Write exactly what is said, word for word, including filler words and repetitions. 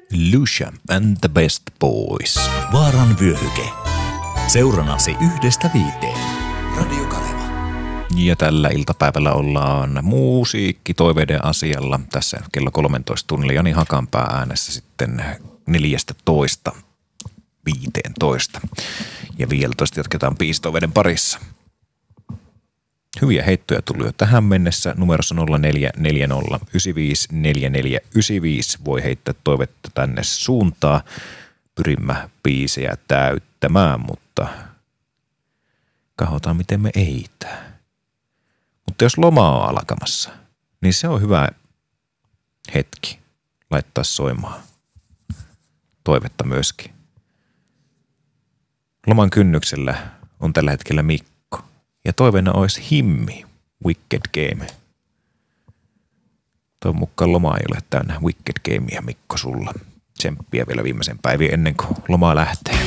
Lucia and the Best Boys. Vaaran vyöhyke. Seuranasi yhdestä viiteen. Radio Kaleva. Ja tällä iltapäivällä ollaan musiikkitoiveiden asialla. Tässä kello kolmetoista tunnilla Jani Hakanpää äänessä sitten neljästä toista viiteentoista. Ja vielä toista jatketaan biisitoiveiden parissa. Hyviä heittoja tuli jo tähän mennessä. Numerossa nolla neljä neljä nolla yhdeksän viisi neljä neljä yhdeksän viisi voi heittää toivetta tänne suuntaan. Pyrimme biisejä täyttämään, mutta katsotaan miten me ehditään. Mutta jos loma on alkamassa, niin se on hyvä hetki laittaa soimaan toivetta myöskin. Loman kynnyksellä on tällä hetkellä Mikko. Ja toiveena olisi Himmi, Wicked Game. Toivon mukaan loma ei ole täynnä Wicked Gamea, Mikko, sulla. Tsemppiä vielä viimeisen päivien ennen kuin loma lähtee.